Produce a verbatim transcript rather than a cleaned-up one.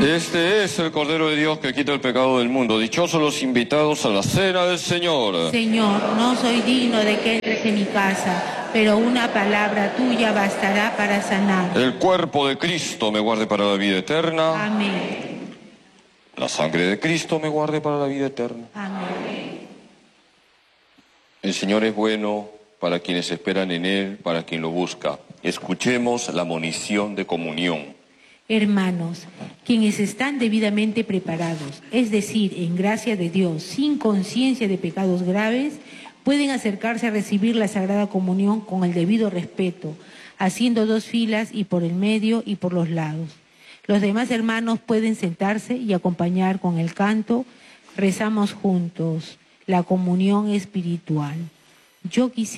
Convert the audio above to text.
Este es el Cordero de Dios que quita el pecado del mundo. Dichosos los invitados a la cena del Señor. Señor, no soy digno de que entres en mi casa, pero una palabra tuya bastará para sanar. El cuerpo de Cristo me guarde para la vida eterna. Amén. La sangre de Cristo me guarde para la vida eterna. Amén. El Señor es bueno para quienes esperan en Él, para quien lo busca. Escuchemos la monición de comunión. Hermanos, quienes están debidamente preparados, es decir, en gracia de Dios, sin conciencia de pecados graves, pueden acercarse a recibir la Sagrada Comunión con el debido respeto, haciendo dos filas y por el medio y por los lados. Los demás hermanos pueden sentarse y acompañar con el canto. Rezamos juntos la comunión espiritual. Yo quisiera